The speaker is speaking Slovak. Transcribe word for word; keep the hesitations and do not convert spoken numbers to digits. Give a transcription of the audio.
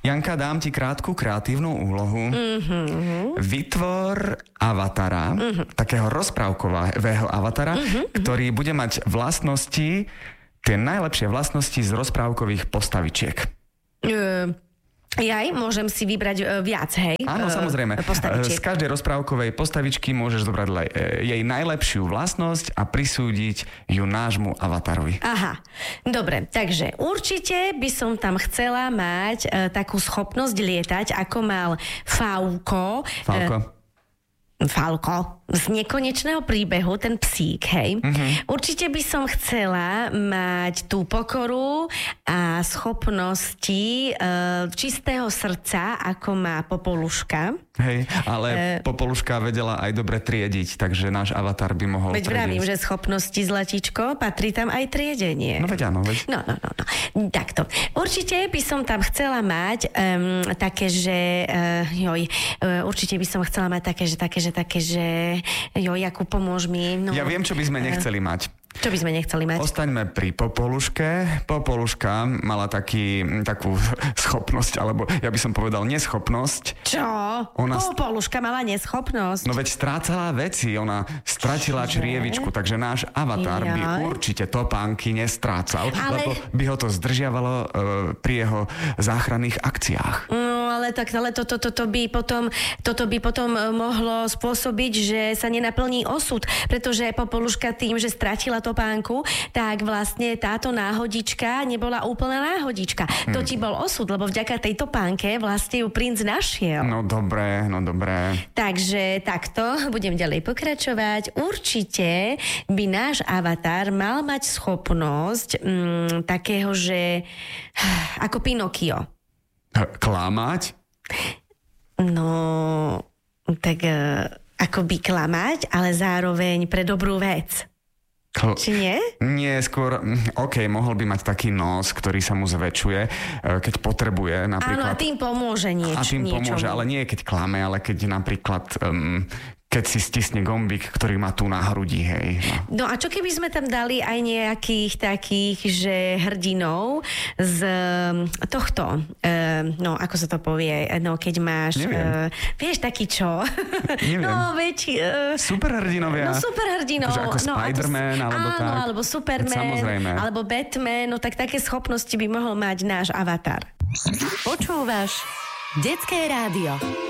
Janka, dám ti krátku kreatívnu úlohu. Mm-hmm. Vytvor avatara, mm-hmm. takého rozprávkového avatara, mm-hmm. ktorý bude mať vlastnosti, tie najlepšie vlastnosti z rozprávkových postavičiek. Uh, jaj, môžem si vybrať uh, viac, hej? Áno, samozrejme. Postavičiek. Z každej rozprávkovej postavičky môžeš zobrať le- jej najlepšiu vlastnosť a prisúdiť ju nášmu avatarovi. Aha, dobre, takže určite by som tam chcela mať uh, takú schopnosť lietať, ako mal Fauko. Falko. Uh, Falko z Nekonečného príbehu, ten psík, hej. Mm-hmm. Určite by som chcela mať tú pokoru a schopnosti e, čistého srdca, ako má Popoluška. Hej, ale e... Popoluška vedela aj dobre triediť, takže náš avatar by mohol Veď vravím, že schopnosti zlatičko, patrí tam aj triedenie. No veď áno, veď. No, no, no, no. Takto. Určite by som tam chcela mať um, také, že uh, joj, uh, určite by som chcela mať také, že také, že také, že joj, Jakub, pomôž mi. No, ja viem, čo by sme nechceli mať. Čo by sme nechceli mať? Ostaňme pri Popoluške. Popoluška mala taký, takú schopnosť, alebo ja by som povedal neschopnosť. Čo? Ona... Popoluška mala neschopnosť? No veď strácala veci, ona stratila Čiže? črievičku, takže náš avatar Jaj. by určite topánky nestrácal, Ale... lebo by ho to zdržiavalo uh, pri jeho záchranných akciách. No, ale tak, ale toto to, to, to by potom, toto by potom mohlo spôsobiť, že sa nenaplní osud, pretože Popoluška tým, že stratila topánku, tak vlastne táto náhodička nebola úplná náhodička. Hmm. To ti bol osud, lebo vďaka tej topánke vlastne ju princ našiel. No dobré, no dobré. Takže takto, budem ďalej pokračovať. Určite by náš avatar mal mať schopnosť mm, takého, že ako Pinokio. Klamať? No, tak uh, ako by klamať, ale zároveň pre dobrú vec. Kl- Či nie? Nie, skôr, OK, mohol by mať taký nos, ktorý sa mu zväčšuje, keď potrebuje napríklad. Áno, a tým pomôže nieč, A tým pomôže, niečomu. ale nie keď klame, ale keď napríklad... Um, keď si stisne gombík, ktorý má tu na hrudi, hej. No. no a čo keby sme tam dali aj nejakých takých, že hrdinov z tohto, uh, no ako sa to povie, no keď máš, uh, vieš taký čo? Neviem. No veď... Uh, superhrdinovia. No superhrdinov. Akože ako no, Spider-Man, ako, alebo áno, tak. alebo Superman, Samozrejme. alebo Batman, no tak také schopnosti by mohol mať náš avatar. Počúvaš Detské rádio.